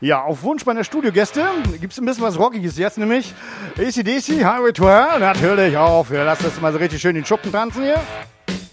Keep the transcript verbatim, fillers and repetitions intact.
Ja, auf Wunsch meiner Studiogäste gibt es ein bisschen was Rockiges jetzt, nämlich A C D C, Highway to Hell, natürlich auch. Wir lassen das mal so richtig schön in den Schuppen tanzen hier.